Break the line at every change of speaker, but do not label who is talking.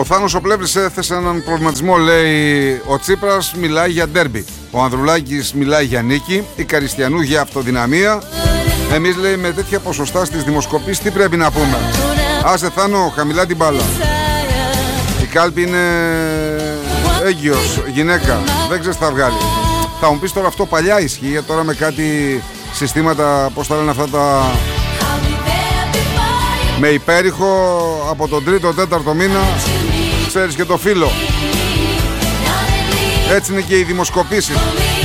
Ο Θάνος ο Πλεύρης έθεσε έναν προβληματισμό, λέει. Ο Τσίπρας μιλάει για ντέρμπι, ο Ανδρουλάκης μιλάει για νίκη, η Καριστιανού για αυτοδυναμία. Εμείς, λέει, με τέτοια ποσοστά στις δημοσκοπήσεις τι πρέπει να πούμε? Άσε Θάνο, χαμηλά την μπάλα. Η κάλπη είναι έγκυος, γυναίκα, δεν ξέρεις τι θα βγάλει. Θα μου πεις τώρα αυτό παλιά ισχύει, τώρα με κάτι συστήματα, πώς τα λένε αυτά τα... με υπέρηχο από τον 3ο-4ο μήνα, ξέρεις και το φύλλο. Έτσι είναι και οι δημοσκοπήσεις.